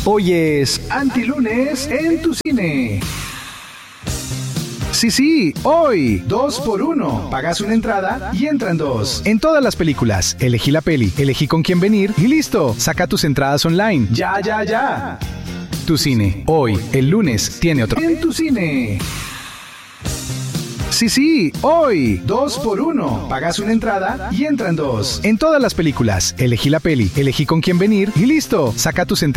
Hoy es Antilunes en tu cine. Sí, hoy, 2x1. Pagas una entrada y entran dos. En todas las películas, elegí la peli, elegí con quién venir y listo. Saca tus entradas online. Ya. Tu cine, hoy, el lunes, tiene otro. En tu cine. Sí, hoy, 2x1. Pagas una entrada y entran dos. En todas las películas, elegí la peli, elegí con quién venir y listo. Saca tus entradas.